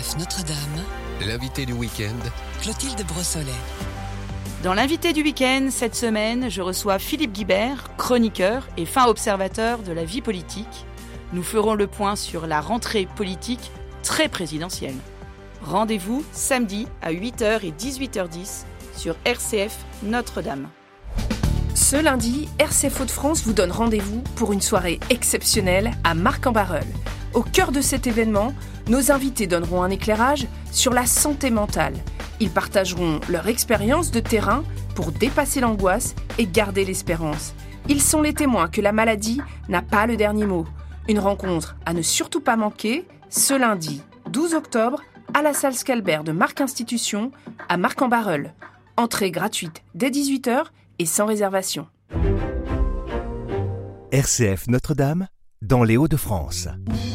RCF Notre-Dame, l'invité du week-end, Clotilde Brossolet. Dans l'invité du week-end, cette semaine, je reçois Philippe Guibert, chroniqueur et fin observateur de la vie politique. Nous ferons le point sur la rentrée politique très présidentielle. Rendez-vous samedi à 8h et 18h10 sur RCF Notre-Dame. Ce lundi, RCF Hauts-de-France vous donne rendez-vous pour une soirée exceptionnelle à Marc-en-Barœul. Au cœur de cet événement, nos invités donneront un éclairage sur la santé mentale. Ils partageront leur expérience de terrain pour dépasser l'angoisse et garder l'espérance. Ils sont les témoins que la maladie n'a pas le dernier mot. Une rencontre à ne surtout pas manquer ce lundi 12 octobre à la salle Scalbert de Marc Institution à Marc-en-Barœul. Entrée gratuite dès 18h et sans réservation. RCF Notre-Dame, dans les Hauts-de-France.